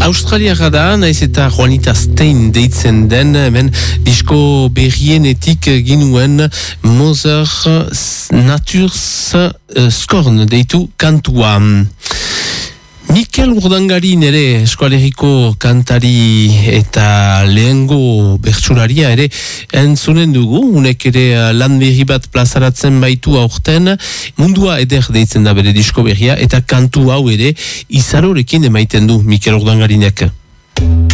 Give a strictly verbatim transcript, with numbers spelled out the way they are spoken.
Australiara da, naiz eta Juanita Stein deitzen den, hemen disko berrienetik ginuen Mother Nature's uh, Scorn deitu kantua. Mikel Urdangari nere eskualeriko kantari eta lehengo bertsularia ere entzunen dugu, unek ere lan berri bat plazaratzen baitu aurten, Mundua eder deitzen da bere disko berria eta kantu hau ere izarorekin emaiten du Mikel Urdangarinek.